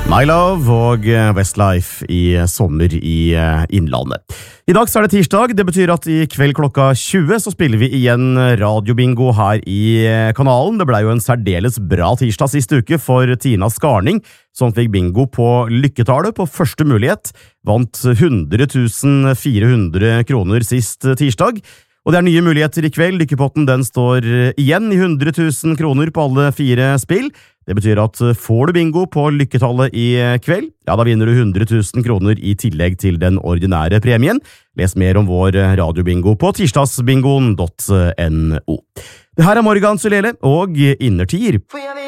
My Love og Westlife i sommer i Innlandet. I dag så er det tirsdag, det betyr at i kveld klokka 20 så spiller vi igjen radiobingo her i kanalen. Det ble jo en særdeles bra tirsdag siste uke for Tina Skarning, som fikk bingo på lykketallet på første mulighet, vant 100 400 kroner sist tirsdag. Og det er nye muligheter i kveld. Lykkepotten den står igjen i 100 000 kroner på alle 4 spill. Det betyr at får du bingo på lykketallet i kveld, ja, da vinner du 100 000 kroner i tillegg til den ordinære premien. Les mer om vår radiobingo på tirsdagsbingoen.no. Det her er Morgan Sulele og Innertier.